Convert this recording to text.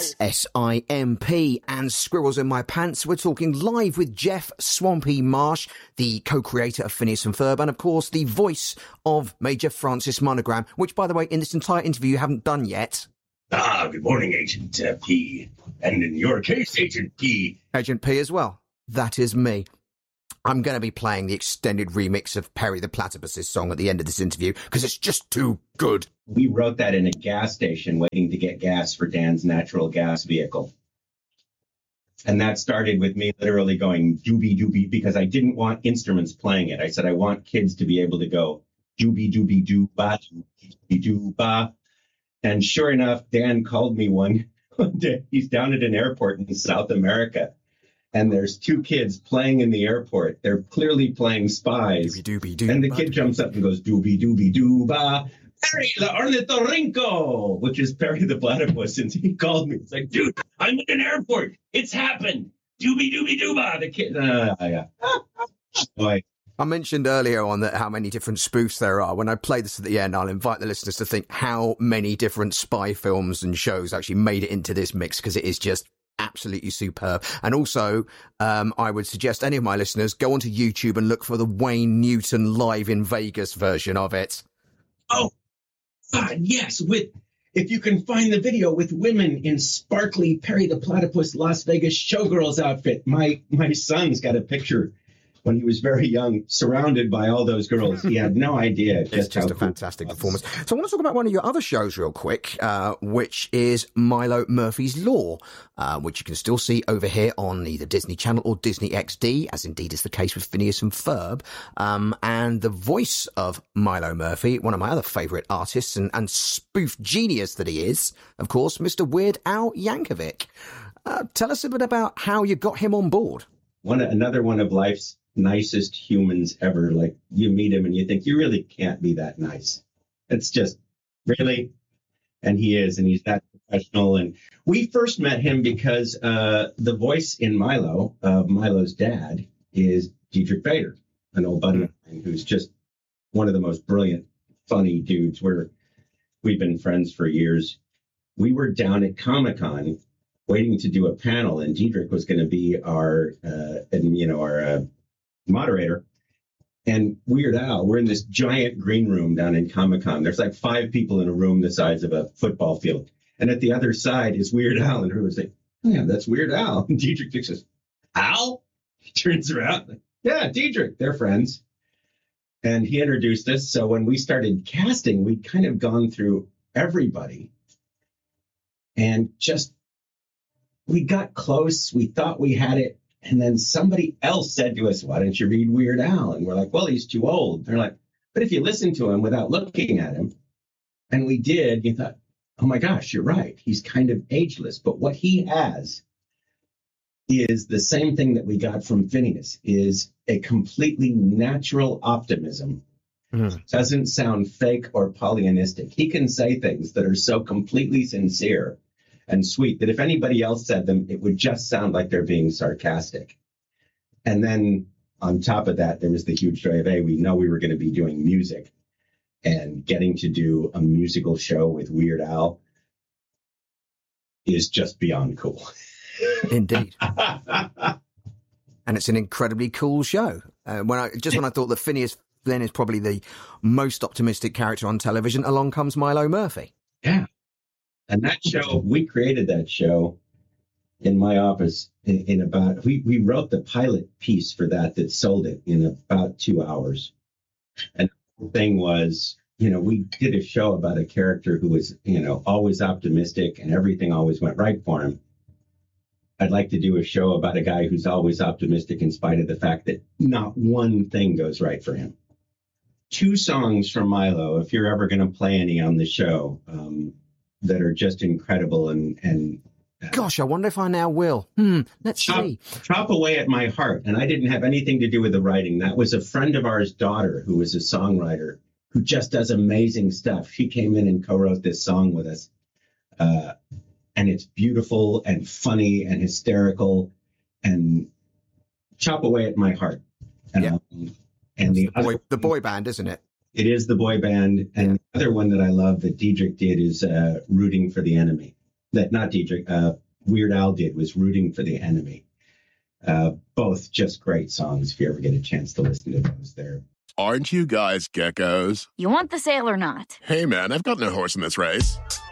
It's SIMP and Squirrels in My Pants. We're talking live with Jeff Swampy Marsh, the co-creator of Phineas and Ferb, and of course the voice of Major Francis Monogram, which, by the way, in this entire interview you haven't done yet. Good morning, Agent P. And in your case, Agent P. Agent P as well. That is me. I'm going to be playing the extended remix of Perry the Platypus's song at the end of this interview because it's just too good. We wrote that in a gas station waiting to get gas for Dan's natural gas vehicle. And that started with me literally going doobie doobie because I didn't want instruments playing it. I said, I want kids to be able to go doobie doobie doo ba doobie doo ba. And sure enough, Dan called me one day. He's down at an airport in South America. And there's two kids playing in the airport. They're clearly playing Spies. Doobie-doobie-doo, and the kid jumps up and goes, doobie-doobie-doo-ba, Perry the Ornithorynco, which is Perry the Platypus. And he called me. It's like, dude, I'm in an airport. It's happened. Doobie-doobie-doo-ba. The kid, yeah. Boy. I mentioned earlier on that how many different spoofs there are. When I play this at the end, I'll invite the listeners to think how many different spy films and shows actually made it into this mix, because it is just absolutely superb. And also, I would suggest any of my listeners go onto YouTube and look for the Wayne Newton Live in Vegas version of it. Oh, yes. If you can find the video with women in sparkly Perry the Platypus Las Vegas showgirls outfit. My son's got a picture when he was very young, surrounded by all those girls. He had no idea. It's just a fantastic performance. So I want to talk about one of your other shows real quick, which is Milo Murphy's Law, which you can still see over here on either Disney Channel or Disney XD, as indeed is the case with Phineas and Ferb. And the voice of Milo Murphy, one of my other favourite artists and spoof genius that he is, of course, Mr. Weird Al Yankovic. Tell us a bit about how you got him on board. Another one of life's nicest humans ever. Like, you meet him and you think you really can't be that nice. It's just really, and he is, and he's that professional. And we first met him because the voice in Milo, Milo's dad, is Diedrich Bader, an old buddy of mine who's just one of the most brilliant, funny dudes. We've been friends for years. We were down at Comic-Con waiting to do a panel, and Diedrich was going to be our moderator. And Weird Al, we're in this giant green room down in Comic-Con. There's like 5 people in a room the size of a football field. And at the other side is Weird Al. And everyone's like, oh, yeah, that's Weird Al. And Diedrich says, Al? He turns around. Like, yeah, Diedrich, they're friends. And he introduced us. So when we started casting, we'd kind of gone through everybody. And we got close. We thought we had it. And then somebody else said to us, why don't you read Weird Al? And we're like, well, he's too old. They're like, but if you listen to him without looking at him, and we did, you thought, oh my gosh, you're right. He's kind of ageless. But what he has is the same thing that we got from Phineas, is a completely natural optimism. Doesn't sound fake or Pollyannistic. He can say things that are so completely sincere and sweet that if anybody else said them, it would just sound like they're being sarcastic. And then on top of that, there was the huge joy of, we know we were going to be doing music, and getting to do a musical show with Weird Al is just beyond cool. Indeed. And it's an incredibly cool show. When I thought that Phineas then is probably the most optimistic character on television, along comes Milo Murphy. Yeah. And that show, we created that show in my office in about, we wrote the pilot piece for that sold it in about 2 hours. And the thing was, we did a show about a character who was, always optimistic and everything always went right for him. I'd like to do a show about a guy who's always optimistic in spite of the fact that not one thing goes right for him. 2 songs from Milo, if you're ever going to play any on the show, that are just incredible. And gosh, I wonder if I now will. Let's see. Chop Away at My Heart. And I didn't have anything to do with the writing. That was a friend of ours' daughter who was a songwriter who just does amazing stuff. She came in and co-wrote this song with us. And it's beautiful and funny and hysterical. And Chop Away at My Heart. And the boy band, isn't it? It is the boy band. And the other one that I love that Diedrich did is Rooting for the Enemy. not Dietrich, Weird Al did was Rooting for the Enemy. Both just great songs if you ever get a chance to listen to those. There. Aren't you guys geckos? You want the sale or not? Hey man, I've got no horse in this race.